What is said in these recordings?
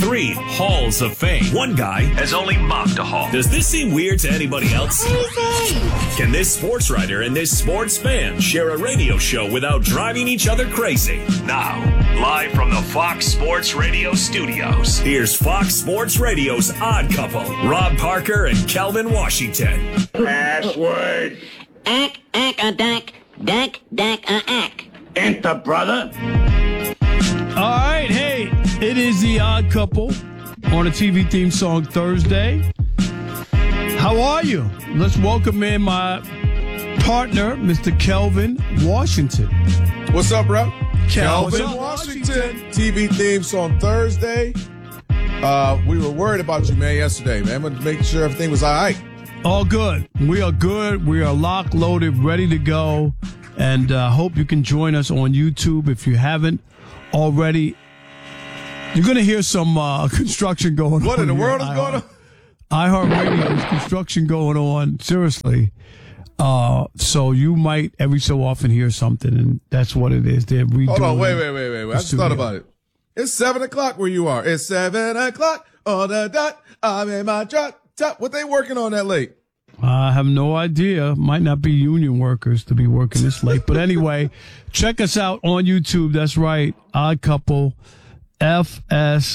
3 Halls of Fame. One guy has only mopped a hall. Does this seem weird to anybody else? Crazy! Can this sports writer and this sports fan share a radio show without driving each other crazy? Now, live from the Fox Sports Radio studios, here's Fox Sports Radio's Odd Couple, Rob Parker and Kelvin Washington. Password. Ack, ack. Enter, brother. All right, hey, it is the Odd Couple on a TV theme song Thursday. How are you? Let's welcome in my partner, Mr. Kelvin Washington. What's up, bro? Kelvin Washington. TV theme song Thursday. We were worried about you, man, yesterday, man. But make sure everything was all right. All good. We are good. We are locked, loaded, ready to go. And hope you can join us on YouTube if you haven't already. You're going to hear some construction going on. What in the world is going on? iHeartRadio's construction going on. Seriously. So you might every so often hear something, and that's what it is. They're redoing. Hold on, wait. I just thought about it. It's 7 o'clock where you are. It's 7 o'clock on the dot. I'm in my drop top. What they working on that late? I have no idea. Might not be union workers to be working this late. But anyway, check us out on YouTube. That's right. Odd Couple FSR.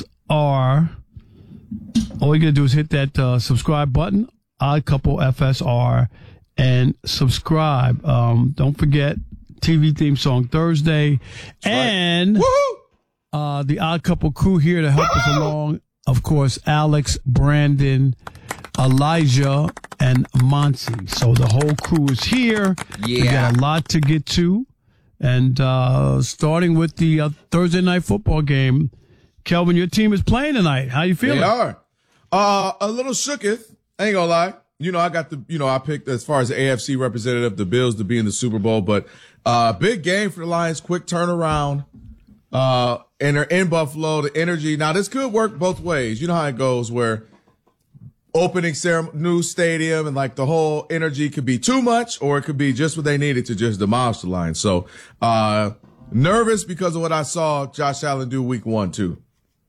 All you got to do is hit that subscribe button, Odd Couple FSR, and subscribe. Don't forget, TV theme song Thursday. That's and right. The Odd Couple crew here to help us along. Of course, Alex, Brandon, Elijah, and Monty. So the whole crew is here. Yeah. We got a lot to get to. And starting with the Thursday night football game, Kelvin, your team is playing tonight. How you feeling? They are. A little shooketh. I ain't gonna lie. I picked, as far as the AFC representative, the Bills to be in the Super Bowl, but big game for the Lions, quick turnaround. And they're in Buffalo, the energy. Now, this could work both ways. You know how it goes, where opening ceremony, new stadium, and like the whole energy could be too much, or it could be just what they needed to just demolish the Lions. So, nervous because of what I saw Josh Allen do week 1, too.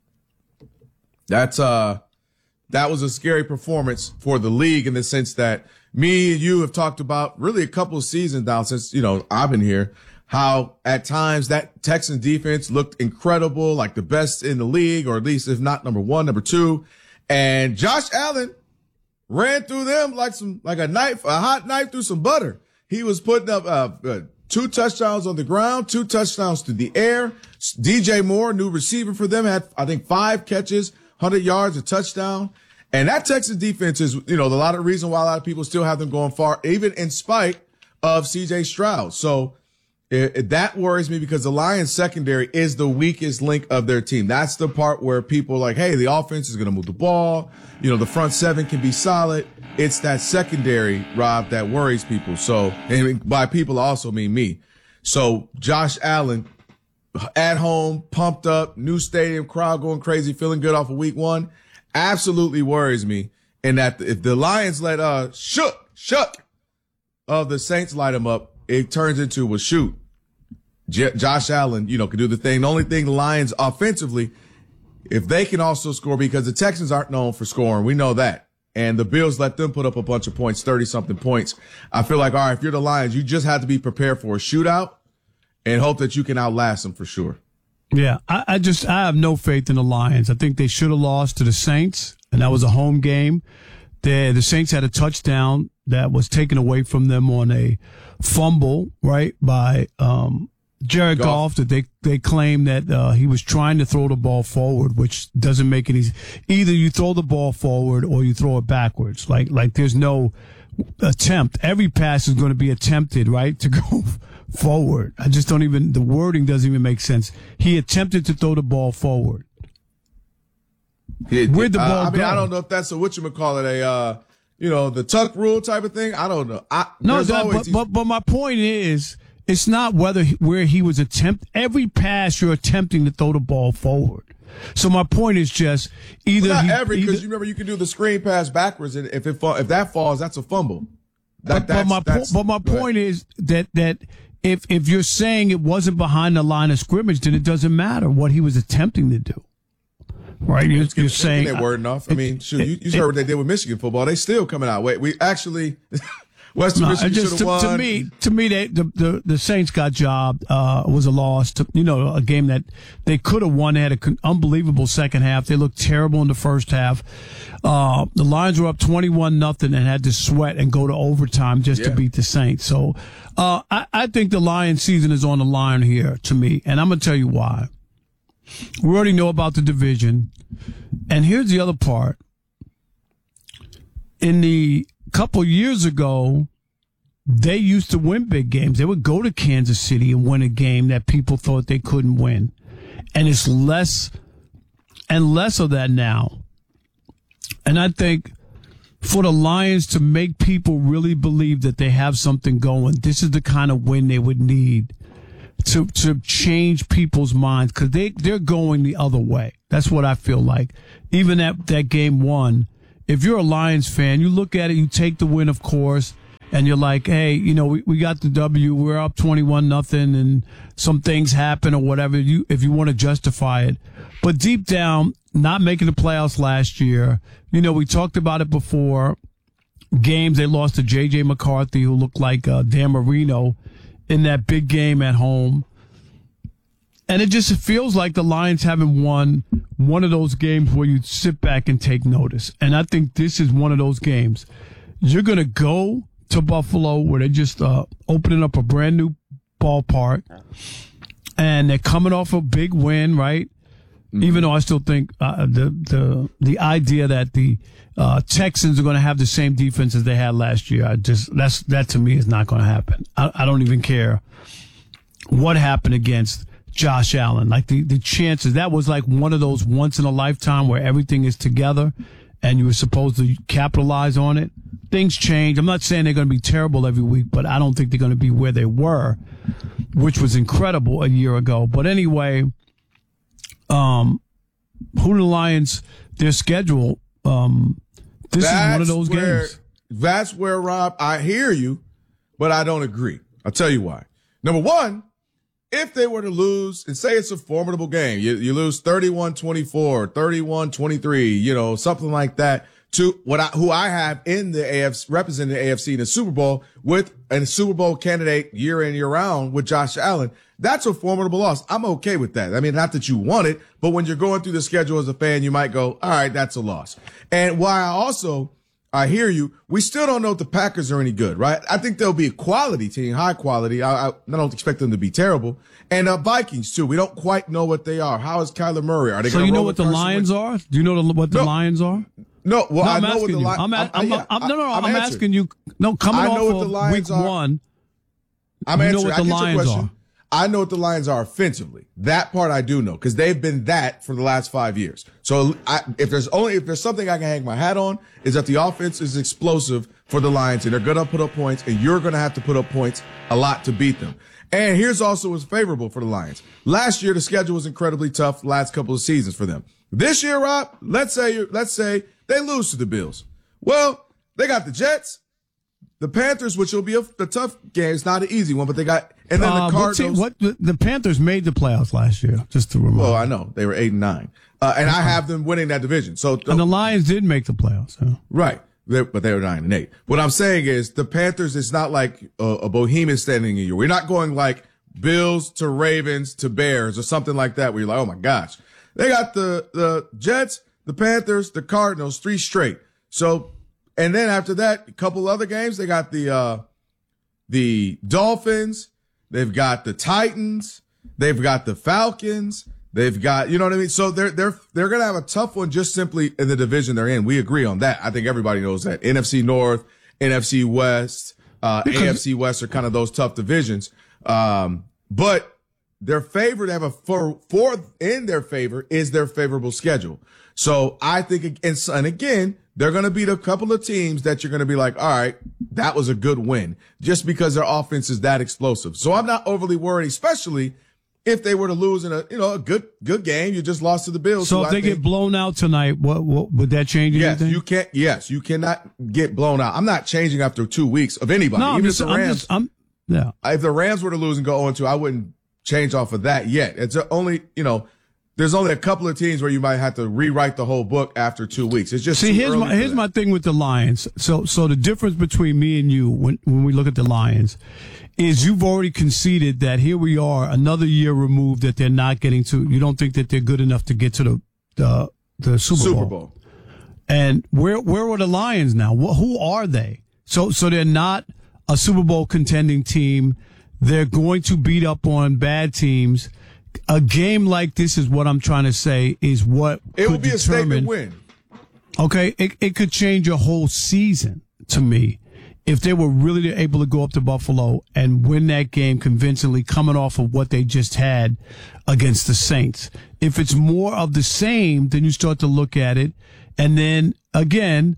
That was a scary performance for the league in the sense that me and you have talked about really a couple of seasons now since, I've been here, how at times that Texans defense looked incredible, like the best in the league, or at least if not number 1, number 2. And Josh Allen ran through them like a hot knife through some butter. He was putting up 2 touchdowns on the ground, 2 touchdowns through the air. DJ Moore, new receiver for them, had, I think, 5 catches, 100 yards, a touchdown. And that Texas defense is, a lot of reason why a lot of people still have them going far, even in spite of CJ Stroud. So that worries me because the Lions secondary is the weakest link of their team. That's the part where people are like, hey, the offense is going to move the ball. The front 7 can be solid. It's that secondary, Rob, that worries people. So, and by people I also mean me. So Josh Allen at home, pumped up, new stadium, crowd going crazy, feeling good off of week 1, absolutely worries me. And that if the Lions let shook of the Saints light them up, it turns into a shoot. Josh Allen, can do the thing. The only thing the Lions offensively, if they can also score, because the Texans aren't known for scoring, we know that. And the Bills let them put up a bunch of points, 30-something points. I feel like, all right, if you're the Lions, you just have to be prepared for a shootout and hope that you can outlast them for sure. Yeah, I have no faith in the Lions. I think they should have lost to the Saints, and that was a home game. The Saints had a touchdown that was taken away from them on a fumble, right, by Jared Goff, that they claim that he was trying to throw the ball forward, which doesn't make any. Either you throw the ball forward or you throw it backwards. Like there's no attempt. Every pass is going to be attempted, right, to go forward. The wording doesn't even make sense. He attempted to throw the ball forward. Where'd the ball go? I don't know if that's the tuck rule type of thing. I don't know. But my point is, it's not where he was every pass you're attempting to throw the ball forward. So my point is just because you remember you can do the screen pass backwards, and if that falls, that's a fumble. But my point is that if you're saying it wasn't behind the line of scrimmage, then it doesn't matter what he was attempting to do. right? You're saying they were enough. I mean, shoot, you heard what they did with Michigan football. They still coming out. Wait, we actually Western Michigan should have won. To me, the Saints got jobbed. Was a loss to a game that they could have won. They had an unbelievable second half. They looked terrible in the first half. The Lions were up 21-0 and had to sweat and go to overtime just to beat the Saints. So I think the Lions season is on the line here to me, and I'm gonna tell you why. We already know about the division, and here's the other part. In the couple years ago, they used to win big games. They would go to Kansas City and win a game that people thought they couldn't win. And it's less and less of that now. And I think for the Lions to make people really believe that they have something going, this is the kind of win they would need to change people's minds, because they're going the other way. That's what I feel like. Even at that game one, if you're a Lions fan, you look at it, you take the win, of course, and you're like, hey, we got the W, we're up 21-0, and some things happen or whatever, if you want to justify it. But deep down, not making the playoffs last year, we talked about it before. Games, they lost to J.J. McCarthy, who looked like Dan Marino in that big game at home. And it just feels like the Lions haven't won one of those games where you sit back and take notice. And I think this is one of those games. You're going to go to Buffalo, where they're just opening up a brand new ballpark, and they're coming off a big win, right? Mm-hmm. Even though I still think the idea that the Texans are going to have the same defense as they had last year, that to me is not going to happen. I don't even care what happened against Josh Allen. Like the chances, that was like one of those once in a lifetime where everything is together and you were supposed to capitalize on it. Things change. I'm not saying they're going to be terrible every week, but I don't think they're going to be where they were, which was incredible a year ago. But anyway, who the Lions, their schedule, this is one of those games. That's where, Rob, I hear you, but I don't agree. I'll tell you why. Number one, if they were to lose, and say it's a formidable game, you lose 31-24, 31-23, something like that, to who I have in the AFC, representing the AFC in the Super Bowl with a Super Bowl candidate year in, year round with Josh Allen, that's a formidable loss. I'm okay with that. I mean, not that you want it, but when you're going through the schedule as a fan, you might go, all right, that's a loss. And while I hear you, we still don't know if the Packers are any good, right? I think they'll be a quality team, high quality. I don't expect them to be terrible. And Vikings too. We don't quite know what they are. How is Kyler Murray? Are they? So you know what the Lions are? Do you know what the Lions are? No. Well, no, I know what the Lions. I'm asking you. No, coming off of week one. I'm answering. You know what the Lions are. I know what the Lions are offensively. That part I do know, because they've been that for the last 5 years. So if there's something I can hang my hat on, is that the offense is explosive for the Lions, and they're going to put up points, and you're going to have to put up points a lot to beat them. And here's also what's favorable for the Lions. Last year, the schedule was incredibly tough the last couple of seasons for them. This year, Rob, let's say they lose to the Bills. Well, they got the Jets, the Panthers, which will be a tough game. It's not an easy one, but they got, and then the Cardinals. The Panthers made the playoffs last year, just to remind. Well, I know they were 8-9, and I have them winning that division. So and the Lions did make the playoffs, right? But they were 9-8. What I'm saying is the Panthers. It's not like a Bohemian standing in you. We're not going like Bills to Ravens to Bears or something like that, where you're like, oh my gosh, they got the Jets, the Panthers, the Cardinals, 3 straight. So. And then after that, a couple other games, they got the Dolphins, they've got the Titans, they've got the Falcons, they've got, you know what I mean? So they're going to have a tough one just simply in the division they're in. We agree on that. I think everybody knows that. NFC North, NFC West, AFC West are kind of those tough divisions. But their favor, they have in their favor is their favorable schedule. So I think, and again, they're going to beat a couple of teams that you're going to be like, all right, that was a good win, just because their offense is that explosive. So I'm not overly worried, especially if they were to lose in a good game. You just lost to the Bills. So if they get blown out tonight, what would that change anything? You cannot get blown out. I'm not changing after 2 weeks of anybody. No, even if the Rams, yeah. If the Rams were to lose and go 0-2, I wouldn't change off of that yet. It's only, there's only a couple of teams where you might have to rewrite the whole book after 2 weeks. It's just here's my thing with the Lions. So the difference between me and you when we look at the Lions is you've already conceded that here we are another year removed that they're not getting to. You don't think that they're good enough to get to the Super Bowl. And where are the Lions now? Who are they? So they're not a Super Bowl contending team. They're going to beat up on bad teams. A game like this is what I'm trying to say is what it would be a statement win. Okay, it could change your whole season to me if they were really able to go up to Buffalo and win that game convincingly, coming off of what they just had against the Saints. If it's more of the same, then you start to look at it, and then again,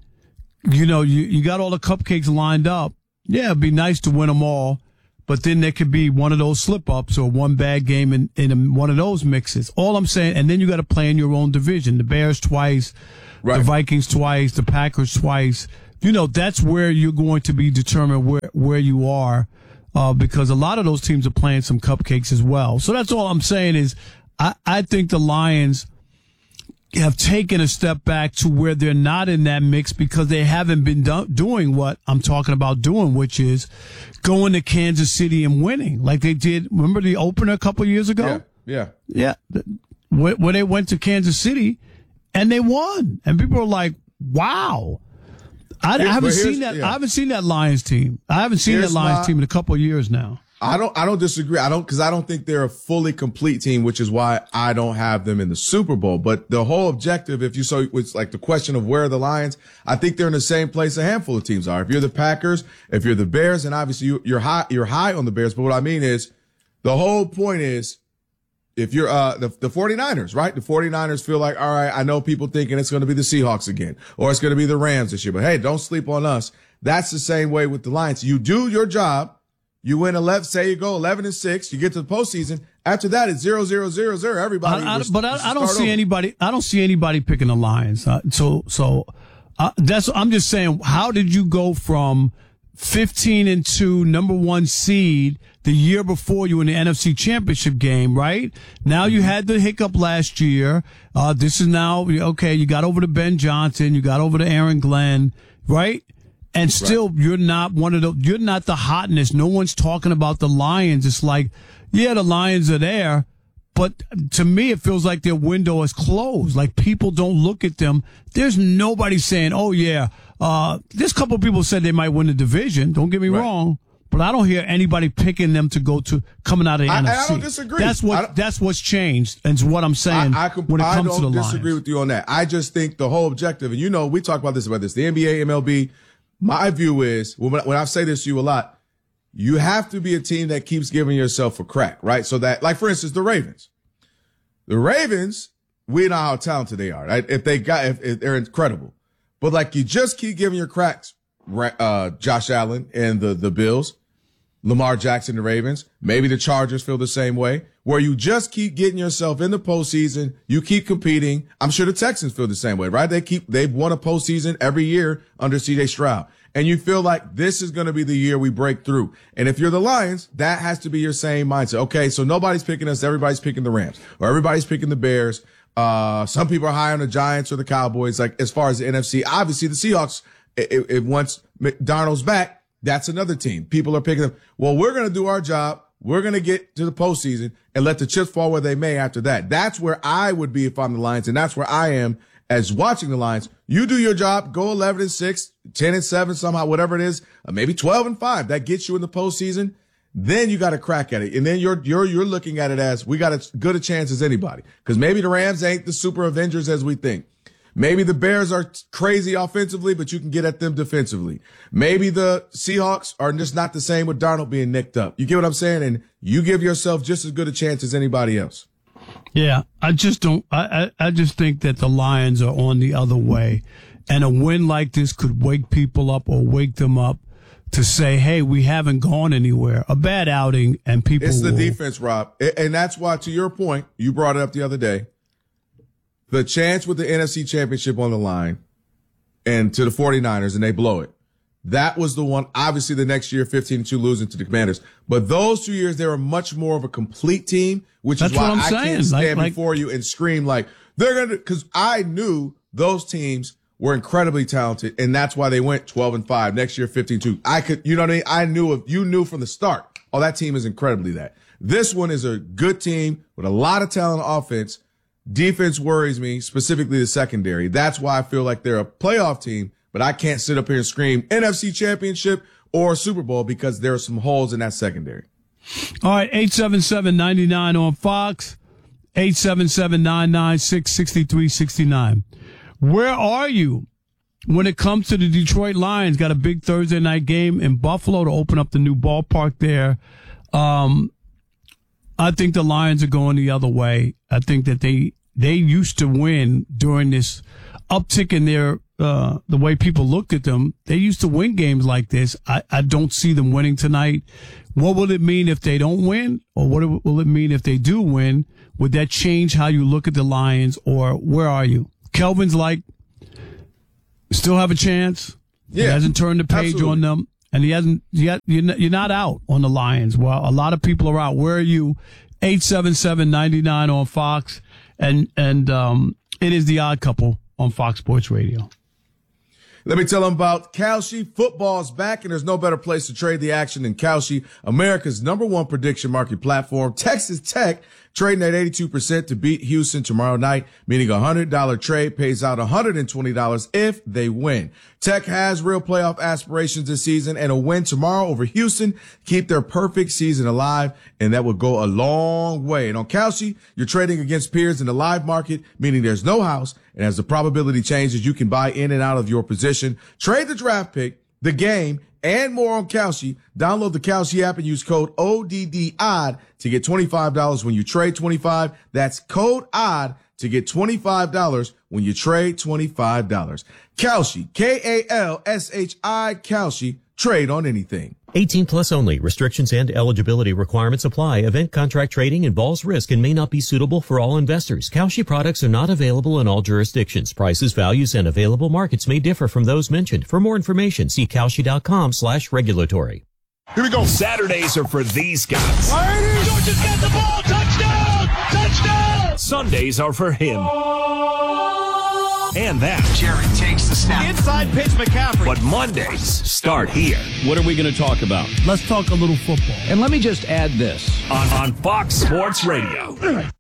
you got all the cupcakes lined up. Yeah, it'd be nice to win them all. But then there could be one of those slip-ups or one bad game in one of those mixes. All I'm saying, and then you got to play in your own division. The Bears twice, right. The Vikings twice, the Packers twice. That's where you're going to be determined where you are, because a lot of those teams are playing some cupcakes as well. So that's all I'm saying is I think the Lions have taken a step back to where they're not in that mix because they haven't been doing what I'm talking about doing, which is going to Kansas City and winning like they did. Remember the opener a couple of years ago? Yeah. Where they went to Kansas City and they won. And people are like, wow. I haven't seen that. Yeah. I haven't seen that Lions team. I haven't seen that Lions team in a couple of years now. I don't disagree. Because I don't think they're a fully complete team, which is why I don't have them in the Super Bowl. But the whole objective, it's like the question of where are the Lions, I think they're in the same place a handful of teams are. If you're the Packers, if you're the Bears, and obviously you're high on the Bears. But what I mean is the whole point is if you're, the 49ers, right? The 49ers feel like, all right, I know people thinking it's going to be the Seahawks again, or it's going to be the Rams this year, but hey, don't sleep on us. That's the same way with the Lions. You do your job. You win 11, say you go 11-6, you get to the postseason. After that, it's 0-0-0-0. Everybody. I don't see anybody. I don't see anybody picking the Lions. I'm just saying. How did you go from 15-2, number one seed the year before you in the NFC Championship game? Right now, you had the hiccup last year. This is now okay. You got over to Ben Johnson. You got over to Aaron Glenn. Right. And still, You're not you're not the hotness. No one's talking about the Lions. It's like, yeah, the Lions are there, but to me, it feels like their window is closed. Like people don't look at them. There's nobody saying, oh yeah, there's a couple of people said they might win the division. Don't get me wrong, but I don't hear anybody picking them to go to coming out of the NFC. I don't disagree. That's what's changed, and it's what I'm saying when it comes to the Lions. I don't disagree with you on that. I just think the whole objective, and we talk about this, the NBA, MLB. My view is, when I say this to you a lot, you have to be a team that keeps giving yourself a crack, right? So that, like, for instance, the Ravens. The Ravens, we know how talented they are, right? If they're incredible. But, like, you just keep giving your cracks, Josh Allen and the Bills, Lamar Jackson, the Ravens. Maybe the Chargers feel the same way, where you just keep getting yourself in the postseason. You keep competing. I'm sure the Texans feel the same way, right? They've won a postseason every year under C.J. Stroud. And you feel like this is going to be the year we break through. And if you're the Lions, that has to be your same mindset. Okay, so nobody's picking us. Everybody's picking the Rams, or everybody's picking the Bears. Some people are high on the Giants or the Cowboys. Like, as far as the NFC, obviously the Seahawks, if once Darnold's back, that's another team. People are picking them. Well, we're going to do our job. We're going to get to the postseason and let the chips fall where they may after that. That's where I would be if I'm the Lions, and that's where I am as watching the Lions. You do your job, go 11-6, 10-7 somehow, whatever it is, maybe 12-5. That gets you in the postseason. Then you got to crack at it. And then you're looking at it as we got as good a chance as anybody. Because maybe the Rams ain't the super Avengers as we think. Maybe the Bears are crazy offensively, but you can get at them defensively. Maybe the Seahawks are just not the same with Darnold being nicked up. You get what I'm saying? And you give yourself just as good a chance as anybody else. Yeah, I just don't. I just think that the Lions are on the other way. And a win like this could wake people up or wake them up to say, hey, we haven't gone anywhere. A bad outing and people. It's the defense, Rob. And that's why, to your point, you brought it up the other day. The chance with the NFC Championship on the line and to the 49ers, and they blow it. That was the one. Obviously, the next year, 15-2 losing to the Commanders. But those 2 years, they were much more of a complete team, which is why I can't stand before you and scream like they're going to, because I knew those teams were incredibly talented, and that's why they went 12-5. Next year, 15-2. I could, you know what I mean? You knew from the start. Oh, that team is incredibly that. This one is a good team with a lot of talent on offense. Defense worries me, specifically the secondary. That's why I feel like they're a playoff team, but I can't sit up here and scream NFC Championship or Super Bowl because there are some holes in that secondary. All right, 877-99 on Fox, 877-996-6369. Where are you when it comes to the Detroit Lions? Got a big Thursday night game in Buffalo to open up the new ballpark there. I think the Lions are going the other way. I think that they used to win during this uptick in their the way people looked at them. They used to win games like this. I don't see them winning tonight. What will it mean if they don't win? Or what will it mean if they do win? Would that change how you look at the Lions? Or where are you? Kelvin's like, still have a chance. Yeah, he hasn't turned the page absolutely on them. And he hasn't yet. You're not out on the Lions. Well, a lot of people are out. Where are you? 877-99 on Fox, and it is the Odd Couple on Fox Sports Radio. Let me tell them about Kalshi. Football's back, and there's no better place to trade the action than Kalshi, America's #1 prediction market platform. Texas Tech trading at 82% to beat Houston tomorrow night, meaning a $100 trade pays out $120 if they win. Tech has real playoff aspirations this season, and a win tomorrow over Houston keep their perfect season alive, and that would go a long way. And on Kalshi, you're trading against peers in the live market, meaning there's no house, and as the probability changes, you can buy in and out of your position. Trade the draft pick, the game, and more on Kalshi. Download the Kalshi app and use code ODDODD to get $25 when you trade $25. That's code ODD to get $25 when you trade $25. Kalshi, Kalshi, Kalshi. Trade on anything. 18 plus only. Restrictions and eligibility requirements apply. Event contract trading involves risk and may not be suitable for all investors. Kalshi products are not available in all jurisdictions. Prices, values, and available markets may differ from those mentioned. For more information, see Kalshi.com/regulatory. Here we go. Saturdays are for these guys. Georgia's got the ball. Touchdown! Touchdown! Sundays are for him. And that. Jerry takes the snap. Inside pitch, McCaffrey. But Mondays start here. What are we going to talk about? Let's talk a little football. And let me just add this. On Fox Sports Radio.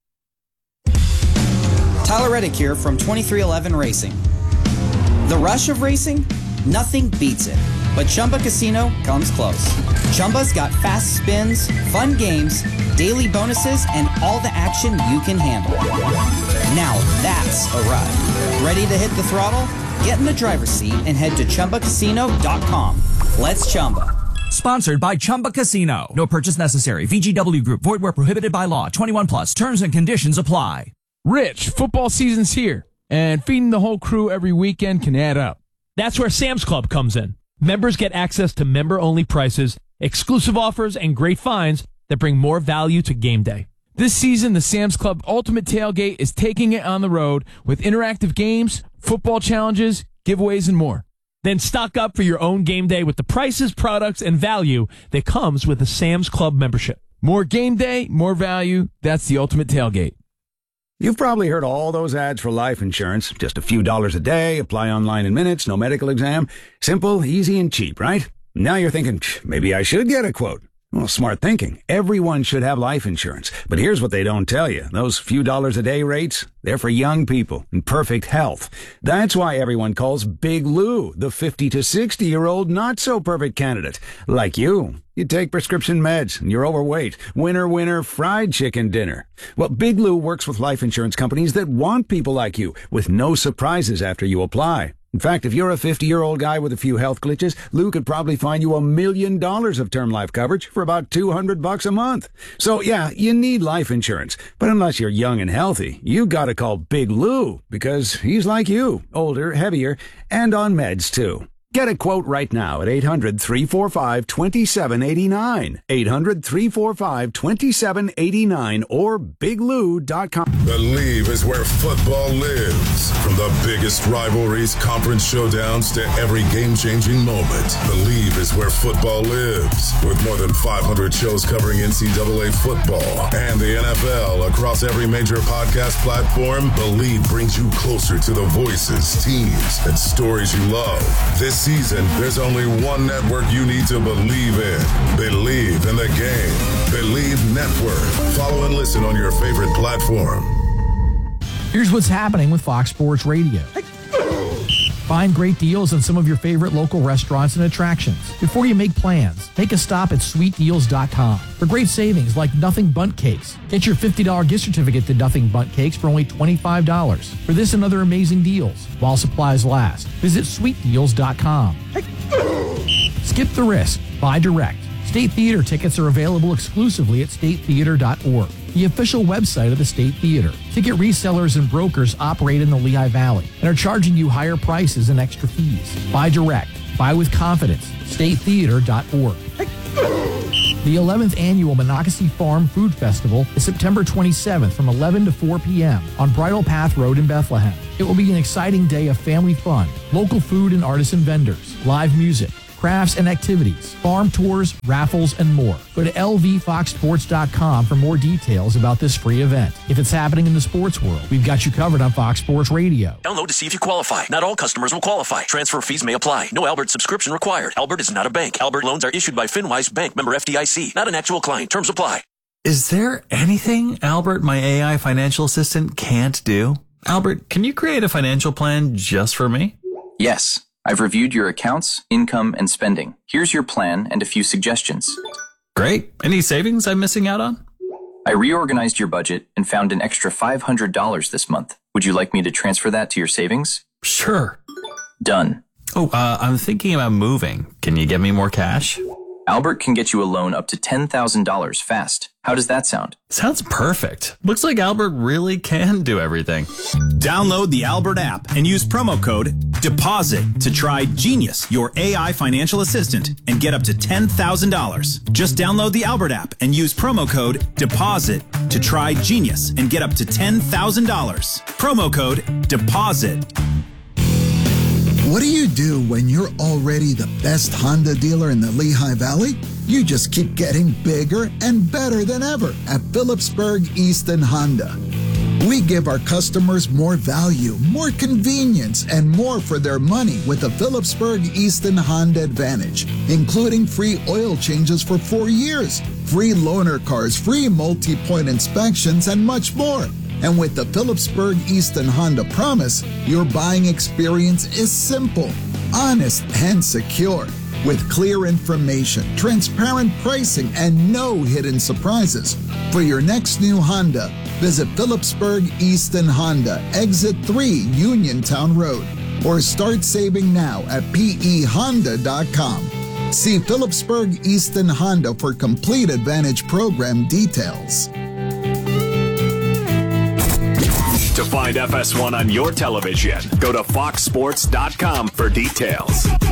Tyler Reddick here from 2311 Racing. The rush of racing? Nothing beats it. But Chumba Casino comes close. Chumba's got fast spins, fun games, daily bonuses, and all the action you can handle. Now that's a ride. Ready to hit the throttle? Get in the driver's seat and head to ChumbaCasino.com. Let's Chumba. Sponsored by Chumba Casino. No purchase necessary. VGW Group. Void where prohibited by law. 21 plus. Terms and conditions apply. Rich, football season's here, and feeding the whole crew every weekend can add up. That's where Sam's Club comes in. Members get access to member-only prices, exclusive offers, and great finds that bring more value to game day. This season, the Sam's Club Ultimate Tailgate is taking it on the road with interactive games, football challenges, giveaways, and more. Then stock up for your own game day with the prices, products, and value that comes with a Sam's Club membership. More game day, more value. That's the Ultimate Tailgate. You've probably heard all those ads for life insurance. Just a few dollars a day, apply online in minutes, no medical exam. Simple, easy, and cheap, right? Now you're thinking, maybe I should get a quote. Well, smart thinking. Everyone should have life insurance. But here's what they don't tell you. Those few dollars a day rates, they're for young people in perfect health. That's why everyone calls Big Lou the 50 to 60-year-old not-so-perfect candidate. Like you. You take prescription meds, and you're overweight. Winner, winner, fried chicken dinner. Well, Big Lou works with life insurance companies that want people like you, with no surprises after you apply. In fact, if you're a 50-year-old guy with a few health glitches, Lou could probably find you $1 million of term life coverage for about $200 a month. So yeah, you need life insurance. But unless you're young and healthy, you gotta call Big Lou, because he's like you, older, heavier, and on meds too. Get a quote right now at 800-345-2789. 800-345-2789 or biglou.com. Believe is where football lives. From the biggest rivalries, conference showdowns to every game-changing moment. Believe is where football lives. With more than 500 shows covering NCAA football and the NFL across every major podcast platform, Believe brings you closer to the voices, teams, and stories you love. This season, there's only one network you need to believe in. Believe in the game. Believe Network. Follow and listen on your favorite platform. Here's what's happening with Fox Sports Radio. Find great deals on some of your favorite local restaurants and attractions. Before you make plans, take a stop at sweetdeals.com for great savings like Nothing Bundt Cakes. Get your $50 gift certificate to Nothing Bundt Cakes for only $25. For this and other amazing deals, while supplies last, visit sweetdeals.com. Skip the risk. Buy direct. State Theater tickets are available exclusively at statetheater.org, the official website of the State Theater. Ticket resellers and brokers operate in the Lehigh Valley and are charging you higher prices and extra fees. Buy direct. Buy with confidence. statetheater.org. The 11th Annual Monocacy Farm Food Festival is September 27th from 11 to 4 p.m. on Bridle Path Road in Bethlehem. It will be an exciting day of family fun, local food and artisan vendors, live music, crafts and activities, farm tours, raffles, and more. Go to lvfoxsports.com for more details about this free event. If it's happening in the sports world, we've got you covered on Fox Sports Radio. Download to see if you qualify. Not all customers will qualify. Transfer fees may apply. No Albert subscription required. Albert is not a bank. Albert loans are issued by FinWise Bank, member FDIC. Not an actual client. Terms apply. Is there anything Albert, my AI financial assistant, can't do? Albert, can you create a financial plan just for me? Yes. I've reviewed your accounts, income, and spending. Here's your plan and a few suggestions. Great. Any savings I'm missing out on? I reorganized your budget and found an extra $500 this month. Would you like me to transfer that to your savings? Sure. Done. Oh, I'm thinking about moving. Can you get me more cash? Albert can get you a loan up to $10,000 fast. How does that sound? Sounds perfect. Looks like Albert really can do everything. Download the Albert app and use promo code DEPOSIT to try Genius, your AI financial assistant, and get up to $10,000. Just download the Albert app and use promo code DEPOSIT to try Genius and get up to $10,000. Promo code DEPOSIT. What do you do when you're already the best Honda dealer in the Lehigh Valley? You just keep getting bigger and better than ever at Phillipsburg Easton Honda. We give our customers more value, more convenience, and more for their money with the Phillipsburg Easton Honda Advantage, including free oil changes for 4 years, free loaner cars, free multi-point inspections, and much more. And with the Phillipsburg Easton Honda Promise, your buying experience is simple, honest, and secure. With clear information, transparent pricing, and no hidden surprises. For your next new Honda, visit Phillipsburg Easton Honda, Exit 3 Uniontown Road, or start saving now at pehonda.com. See Phillipsburg Easton Honda for complete Advantage program details. To find FS1 on your television, go to foxsports.com for details.